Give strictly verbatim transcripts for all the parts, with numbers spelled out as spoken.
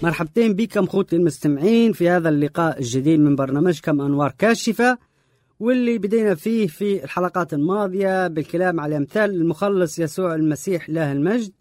مرحبتين بكم خوتي المستمعين في هذا اللقاء الجديد من برنامجكم أنوار كاشفة، واللي بدينا فيه في الحلقات الماضية بالكلام على أمثال المخلص يسوع المسيح له المجد.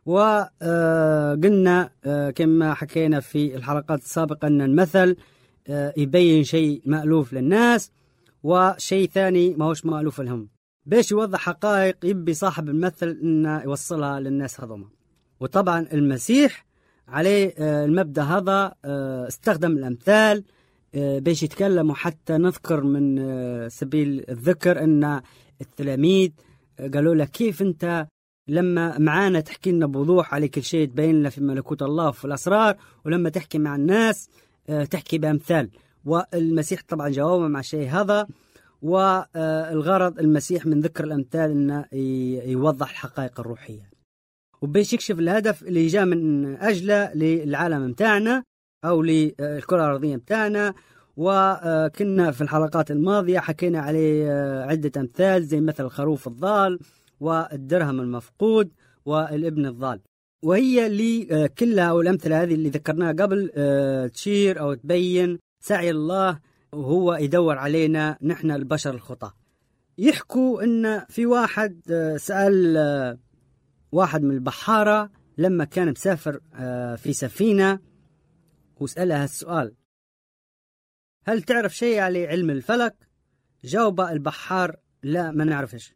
وقلنا كما حكينا في الحلقات السابقة أن المثل يبين شيء مألوف للناس وشيء ثاني ما هوش مألوف لهم. باش يوضح حقائق يبي صاحب المثل أن يوصلها للناس هذوما. وطبعا المسيح عليه المبدأ هذا، استخدم الأمثال باش يتكلموا. حتى نذكر من سبيل الذكر أن التلاميذ قالوا له كيف أنت لما معانا تحكي لنا بوضوح على كل شيء تبين لنا في ملكوت الله وفي الأسرار، ولما تحكي مع الناس تحكي بأمثال. والمسيح طبعا جاوبه مع شيء هذا. والغرض المسيح من ذكر الأمثال أنه يوضح الحقائق الروحية وباش يكشف الهدف اللي جاء من أجله للعالم متاعنا أو للكرة الأرضية متاعنا. وكنا في الحلقات الماضية حكينا عليه عدة أمثال زي مثل الخروف الضال والدرهم المفقود والابن الضال، وهي اللي كلها والأمثلة هذه اللي ذكرناها قبل تشير أو تبين سعي الله وهو يدور علينا نحن البشر الخطاة. يحكوا أن في واحد سأل واحد من البحارة لما كان مسافر في سفينة وسألها السؤال: هل تعرف شيء على علم الفلك؟ جاوب البحار: لا ما نعرفش.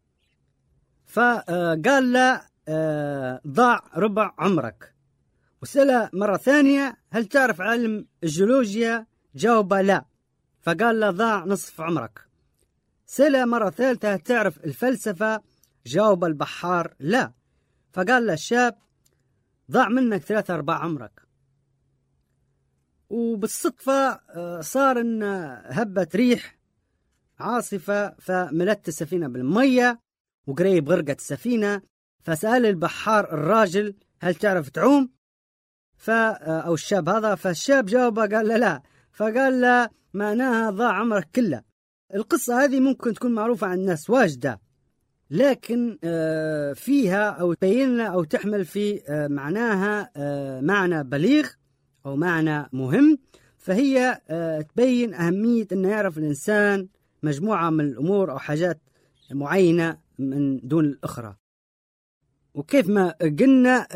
فقال له ضاع ربع عمرك. وسأله مرة ثانية: هل تعرف علم الجيولوجيا؟ جاوب لا. فقال له ضاع نصف عمرك. سأله مرة ثالثة: هل تعرف الفلسفة؟ جاوب البحار لا. فقال له الشاب: ضاع منك ثلاثة أرباع عمرك. وبالصدفة صار إن هبت ريح عاصفة فملت السفينة بالمية وقريب غرقت السفينة. فسأل البحار الراجل: هل تعرف تعوم؟ ف أو الشاب هذا. فالشاب جاوب قال له لا. فقال له معناها ضاع عمرك كله. القصة هذه ممكن تكون معروفة عن الناس واجدة، لكن فيها أو تبين أو تحمل في معناها معنى بليغ أو معنى مهم. فهي تبين أهمية أن يعرف الإنسان مجموعة من الأمور أو حاجات معينة من دون الأخرى. وكيف ما قلنا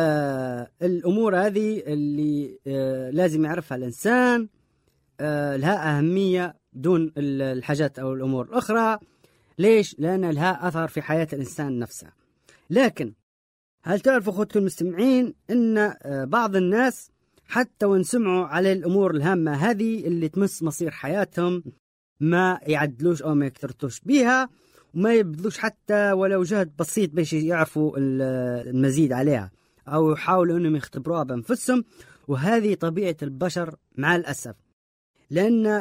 الأمور هذه اللي لازم يعرفها الإنسان لها أهمية دون الحاجات أو الأمور الأخرى. ليش؟ لأن لها أثر في حياة الإنسان نفسه. لكن هل تعرفوا أخوتي المستمعين أن بعض الناس حتى وان سمعوا على الأمور الهامة هذه اللي تمس مصير حياتهم ما يعدلوش أو ما يكترتوش بيها وما يبذلوش حتى ولو جهد بسيط باش يعرفوا المزيد عليها أو يحاولوا أنهم يختبروها بأنفسهم. وهذه طبيعة البشر مع الأسف، لأن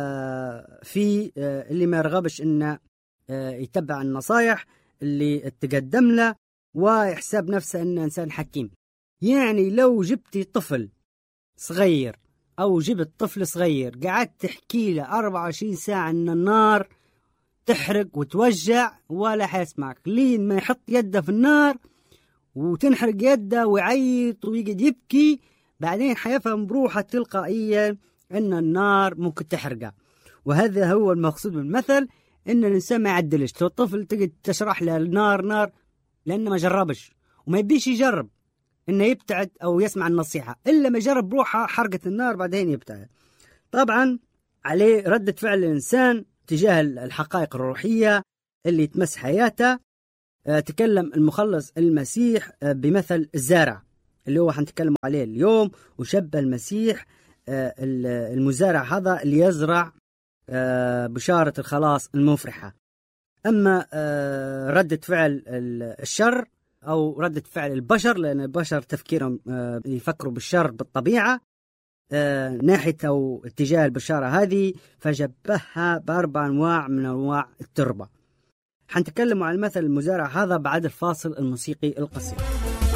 في اللي ما يرغبش أنه يتبع النصايح اللي تقدم له ويحسب نفسه أنه إنسان حكيم. يعني لو جبتي طفل صغير أو جبت طفل صغير قعدت تحكي له أربعة وعشرين ساعة أن النار تحرق وتوجع ولا حيسمعك، لين ما يحط يده في النار وتنحرق يده ويعيط ويقعد يبكي، بعدين حيفهم بروحه تلقائيا أن النار ممكن تحرقه. وهذا هو المقصود بالمثل، إن الإنسان ما يعدلش. تو الطفل تقعد تشرح له النار نار لأنه ما جربش وما يبيش يجرب إنه يبتعد أو يسمع النصيحة إلا ما يجرب بروحه حرقة النار بعدين يبتعد. طبعا عليه ردة فعل الإنسان تجاه الحقائق الروحية اللي تمس حياته. أه تكلم المخلص المسيح أه بمثل الزارع اللي هو حنتكلم عليه اليوم، وشبه المسيح أه المزارع هذا اللي يزرع أه بشارة الخلاص المفرحة. أما أه ردة فعل الشر أو ردة فعل البشر، لأن البشر تفكيرهم أه يفكروا بالشر بالطبيعة أه ناحية أو اتجاه البشارة هذه، فجبهها بأربع أنواع من أنواع التربة. حنتكلم عن المثل المزارع هذا بعد الفاصل الموسيقي القصير.